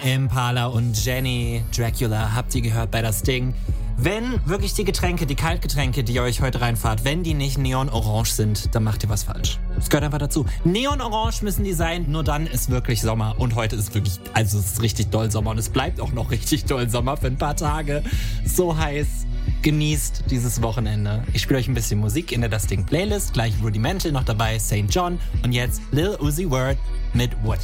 Impala und Jenny Dracula habt ihr gehört bei das Ding. Wenn wirklich die Getränke, die Kaltgetränke, die ihr euch heute reinfahrt, wenn die nicht neon-orange sind, dann macht ihr was falsch. Das gehört einfach dazu. Neon-orange müssen die sein, nur dann ist wirklich Sommer. Und heute ist wirklich, also es ist richtig doll Sommer und es bleibt auch noch richtig doll Sommer für ein paar Tage. So heiß. Genießt dieses Wochenende. Ich spiele euch ein bisschen Musik in der Das Ding Playlist. Gleich Rudimental noch dabei, St. John und jetzt Lil Uzi Vert mit What